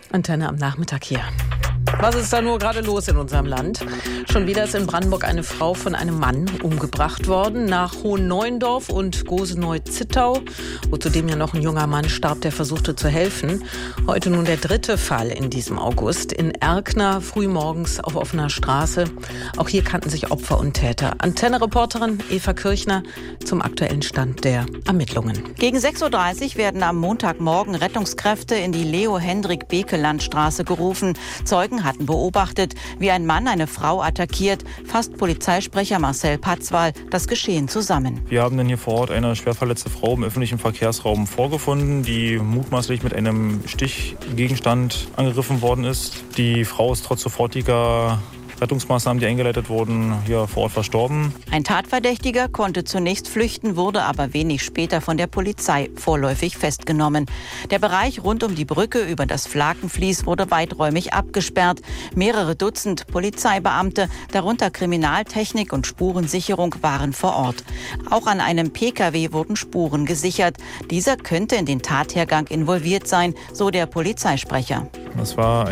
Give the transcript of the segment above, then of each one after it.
Antenne am Nachmittag hier. Was ist da nur gerade los in unserem Land? Schon wieder ist in Brandenburg eine Frau von einem Mann umgebracht worden. Nach Hohenneuendorf und Goseneu-Zittau, wo zudem ja noch ein junger Mann starb, der versuchte zu helfen. Heute nun der dritte Fall in diesem August. In Erkner, frühmorgens auf offener Straße. Auch hier kannten sich Opfer und Täter. Antenne-Reporterin Eva Kirchner zum aktuellen Stand der Ermittlungen. Gegen 6.30 Uhr werden am Montagmorgen Rettungskräfte in die Leo-Hendrik-Beke-Landstraße gerufen. Zeugen hatten beobachtet, wie ein Mann eine Frau attackiert, fasst Polizeisprecher Marcel Patzwal das Geschehen zusammen. Wir haben dann hier vor Ort eine schwer verletzte Frau im öffentlichen Verkehrsraum vorgefunden, die mutmaßlich mit einem Stichgegenstand angegriffen worden ist. Die Frau ist trotz sofortiger Rettungsmaßnahmen, die eingeleitet wurden, hier vor Ort verstorben. Ein Tatverdächtiger konnte zunächst flüchten, wurde aber wenig später von der Polizei vorläufig festgenommen. Der Bereich rund um die Brücke über das Flakenfließ wurde weiträumig abgesperrt. Mehrere Dutzend Polizeibeamte, darunter Kriminaltechnik und Spurensicherung, waren vor Ort. Auch an einem Pkw wurden Spuren gesichert. Dieser könnte in den Tathergang involviert sein, so der Polizeisprecher. Das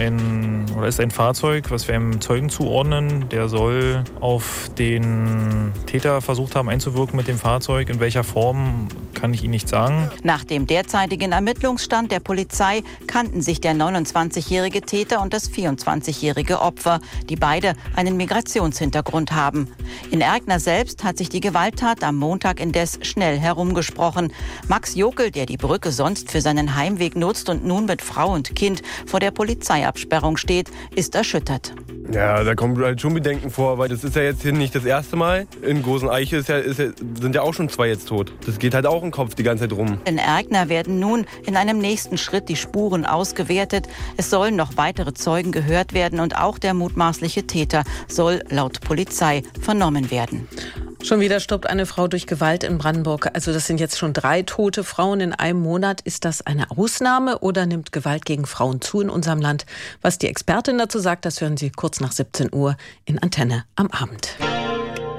ist ein Fahrzeug, was wir einem Zeugen zuordnen. Der soll auf den Täter versucht haben einzuwirken mit dem Fahrzeug. In welcher Form, kann ich Ihnen nicht sagen. Nach dem derzeitigen Ermittlungsstand der Polizei kannten sich der 29-jährige Täter und das 24-jährige Opfer, die beide einen Migrationshintergrund haben. In Erkner selbst hat sich die Gewalttat am Montag indes schnell herumgesprochen. Max Jokel, der die Brücke sonst für seinen Heimweg nutzt und nun mit Frau und Kind vor der Polizeiabsperrung steht, ist erschüttert. Ja, da kommen halt schon Bedenken vor, weil das ist ja jetzt hier nicht das erste Mal. In Goseneiche sind ja auch schon 2 jetzt tot. Das geht halt auch im Kopf die ganze Zeit rum. In Erkner werden nun in einem nächsten Schritt die Spuren ausgewertet. Es sollen noch weitere Zeugen gehört werden und auch der mutmaßliche Täter soll laut Polizei vernommen werden. Schon wieder stirbt eine Frau durch Gewalt in Brandenburg. Also das sind jetzt schon 3 tote Frauen in einem Monat. Ist das eine Ausnahme oder nimmt Gewalt gegen Frauen zu in unserem Land? Was die Expertin dazu sagt, das hören Sie kurz nach 17 Uhr in Antenne am Abend.